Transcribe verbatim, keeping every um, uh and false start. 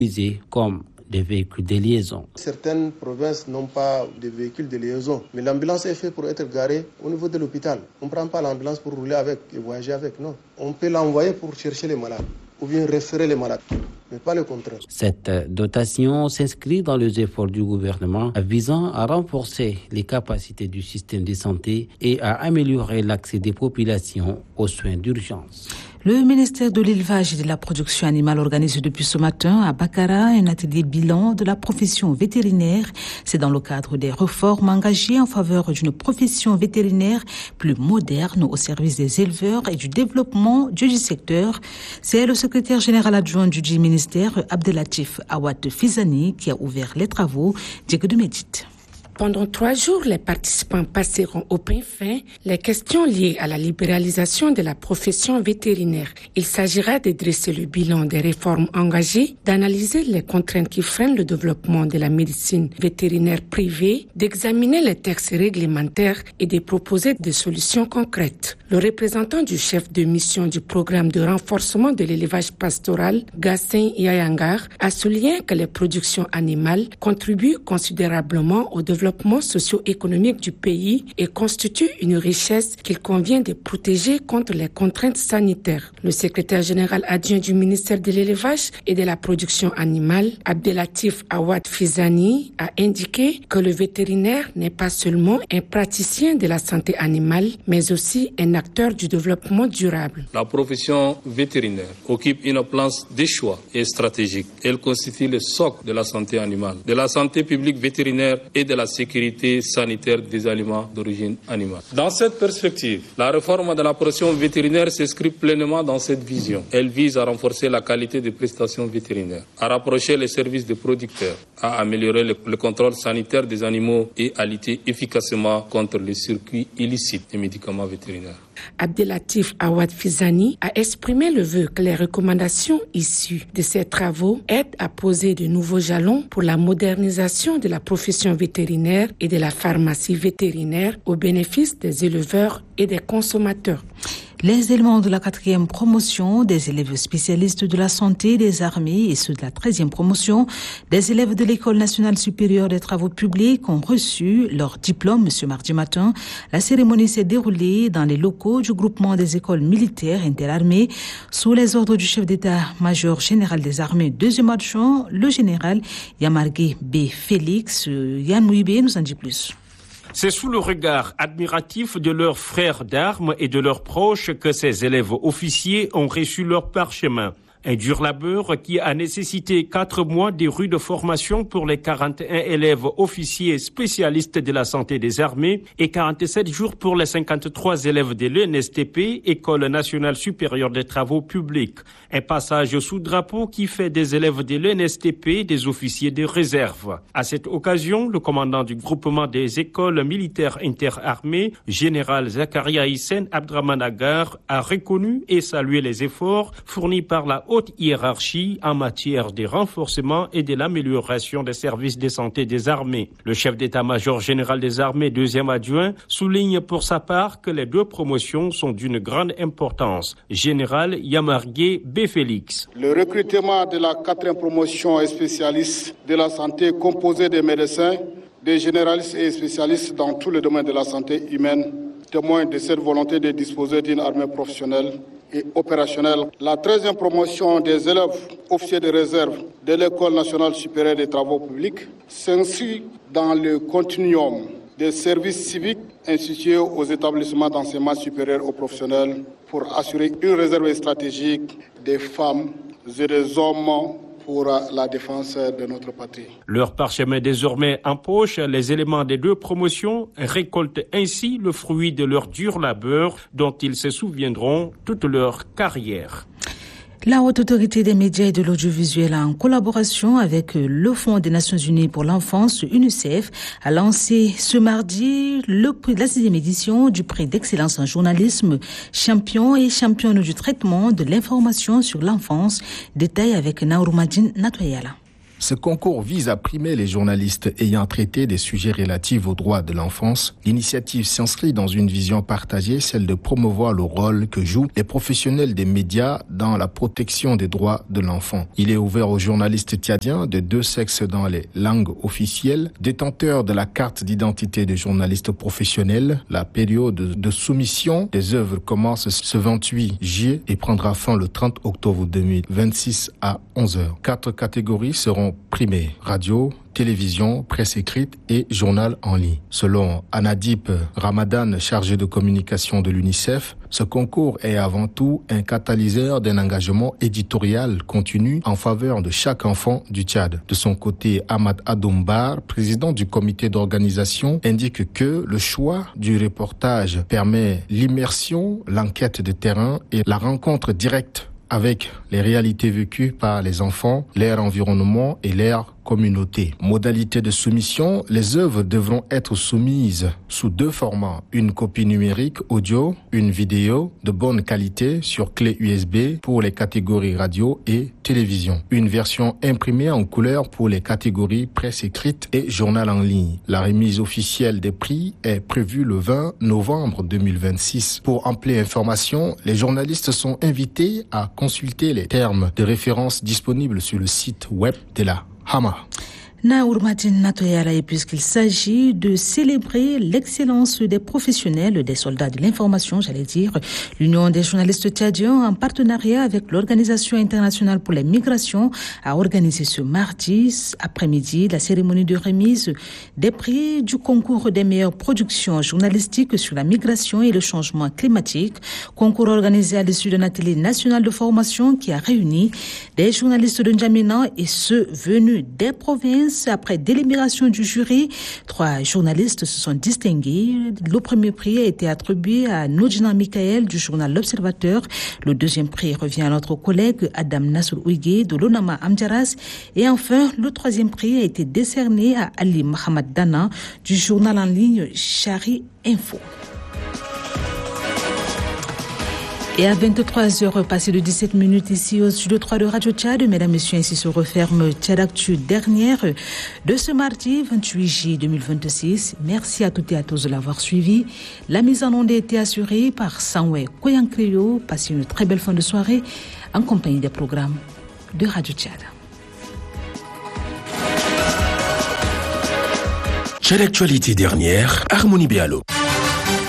utilisés comme des véhicules de liaison. Certaines provinces n'ont pas de véhicules de liaison, mais l'ambulance est faite pour être garée au niveau de l'hôpital. On ne prend pas l'ambulance pour rouler avec et voyager avec, non. On peut l'envoyer pour chercher les malades ou bien référer les malades, mais pas le contraire. Cette dotation s'inscrit dans les efforts du gouvernement visant à renforcer les capacités du système de santé et à améliorer l'accès des populations aux soins d'urgence. Le ministère de l'Élevage et de la Production animale organise depuis ce matin à Bakara un atelier bilan de la profession vétérinaire. C'est dans le cadre des réformes engagées en faveur d'une profession vétérinaire plus moderne au service des éleveurs et du développement du secteur. C'est le secrétaire général adjoint du ministère, Abdelatif Awad Fizani, qui a ouvert les travaux. Diego de Médite. Pendant trois jours, les participants passeront au pain fin les questions liées à la libéralisation de la profession vétérinaire. Il s'agira de dresser le bilan des réformes engagées, d'analyser les contraintes qui freinent le développement de la médecine vétérinaire privée, d'examiner les textes réglementaires et de proposer des solutions concrètes. Le représentant du chef de mission du programme de renforcement de l'élevage pastoral, Gassin Yayangar, a souligné que les productions animales contribuent considérablement au développement socio-économique du pays et constituent une richesse qu'il convient de protéger contre les contraintes sanitaires. Le secrétaire général adjoint du ministère de l'Élevage et de la Production animale, Abdelatif Awad Fizani, a indiqué que le vétérinaire n'est pas seulement un praticien de la santé animale, mais aussi un acteur du développement durable. La profession vétérinaire occupe une place de choix et stratégique. Elle constitue le socle de la santé animale, de la santé publique vétérinaire et de la sécurité sanitaire des aliments d'origine animale. Dans cette perspective, la réforme de la profession vétérinaire s'inscrit pleinement dans cette vision. Elle vise à renforcer la qualité des prestations vétérinaires, à rapprocher les services des producteurs, à améliorer le, le contrôle sanitaire des animaux et à lutter efficacement contre les circuits illicites des médicaments vétérinaires. Abdelatif Awad Fizani a exprimé le vœu que les recommandations issues de ces travaux aident à poser de nouveaux jalons pour la modernisation de la profession vétérinaire et de la pharmacie vétérinaire au bénéfice des éleveurs et des consommateurs. Les éléments de la quatrième promotion des élèves spécialistes de la santé des armées et ceux de la treizième promotion des élèves de l'École nationale supérieure des travaux publics ont reçu leur diplôme ce mardi matin. La cérémonie s'est déroulée dans les locaux du groupement des écoles militaires interarmées sous les ordres du chef d'état-major général des armées deuxième adjoint, le général Yamargué B. Félix. Yann Mouibé nous en dit plus. C'est sous le regard admiratif de leurs frères d'armes et de leurs proches que ces élèves officiers ont reçu leur parchemin. Un dur labeur qui a nécessité quatre mois de rude formation pour les quarante et un élèves officiers spécialistes de la santé des armées et quarante-sept jours pour les cinquante-trois élèves de l'E N S T P, École nationale supérieure des travaux publics. Un passage sous drapeau qui fait des élèves de l'E N S T P des officiers de réserve. À cette occasion, le commandant du groupement des écoles militaires interarmées, général Zakaria Hissène Abdraman Agar, a reconnu et salué les efforts fournis par la haute hiérarchie en matière de renforcement et de l'amélioration des services de santé des armées. Le chef d'état-major général des armées, deuxième adjoint, souligne pour sa part que les deux promotions sont d'une grande importance. Général Yamargué B. Félix. Le recrutement de la quatrième promotion est spécialiste de la santé composée des médecins, des généralistes et spécialistes dans tous les domaines de la santé humaine, témoigne de cette volonté de disposer d'une armée professionnelle et opérationnelle. La treizième promotion des élèves officiers de réserve de l'École nationale supérieure des travaux publics s'inscrit dans le continuum des services civiques institués aux établissements d'enseignement supérieur aux professionnels pour assurer une réserve stratégique des femmes et des hommes pour la défense de notre patrie. Leur parchemin désormais en poche, les éléments des deux promotions récoltent ainsi le fruit de leur dur labeur dont ils se souviendront toute leur carrière. La Haute Autorité des médias et de l'audiovisuel, en collaboration avec le Fonds des Nations Unies pour l'enfance, UNICEF, a lancé ce mardi le prix de la sixième édition du prix d'excellence en journalisme, champion et championne du traitement de l'information sur l'enfance. Détail avec Naourmadine Natoyala. Ce concours vise à primer les journalistes ayant traité des sujets relatifs aux droits de l'enfance. L'initiative s'inscrit dans une vision partagée, celle de promouvoir le rôle que jouent les professionnels des médias dans la protection des droits de l'enfant. Il est ouvert aux journalistes tchadiens de deux sexes dans les langues officielles, détenteurs de la carte d'identité des journalistes professionnels. La période de soumission des œuvres commence ce vingt-huit juillet et prendra fin le trente octobre deux mille vingt-six à onze heures. Quatre catégories seront primées: radio, télévision, presse écrite et journal en ligne. Selon Anadip Ramadan, chargé de communication de l'UNICEF, ce concours est avant tout un catalyseur d'un engagement éditorial continu en faveur de chaque enfant du Tchad. De son côté, Ahmad Adoumbar, président du comité d'organisation, indique que le choix du reportage permet l'immersion, l'enquête de terrain et la rencontre directe avec les réalités vécues par les enfants, leur environnement et leur communauté. Modalité de soumission, les œuvres devront être soumises sous deux formats. Une copie numérique audio, une vidéo de bonne qualité sur clé U S B pour les catégories radio et télévision. Une version imprimée en couleur pour les catégories presse écrite et journal en ligne. La remise officielle des prix est prévue le vingt novembre deux mille vingt-six. Pour ampler information, les journalistes sont invités à consulter les termes de référence disponibles sur le site web de la Hama. Naourmadine Natoyala, et puisqu'il s'agit de célébrer l'excellence des professionnels, des soldats de l'information, j'allais dire, l'Union des journalistes tchadiens, en partenariat avec l'Organisation internationale pour les migrations, a organisé ce mardi après-midi la cérémonie de remise des prix du concours des meilleures productions journalistiques sur la migration et le changement climatique. Concours organisé à l'issue d'un atelier national de formation qui a réuni des journalistes de N'Djamena et ceux venus des provinces. Après délibération du jury, trois journalistes se sont distingués. Le premier prix a été attribué à Nodjina Mikael du journal L'Observateur. Le deuxième prix revient à notre collègue Adam Nassour Ouigué de l'Onama Amdjaras. Et enfin, le troisième prix a été décerné à Ali Mohamed Dana du journal en ligne Chari Info. Et à vingt-trois heures passées de dix-sept minutes ici au studio trois de Radio Tchad, mesdames, messieurs, ainsi se referme Tchadactu dernière de ce mardi vingt-huit juillet deux mille vingt-six. Merci à toutes et à tous de l'avoir suivi. La mise en onde a été assurée par Sanwe Koyankreyo. Passez une très belle fin de soirée en compagnie des programmes de Radio Tchad. Tchad actualité dernière, Harmonie Béalo.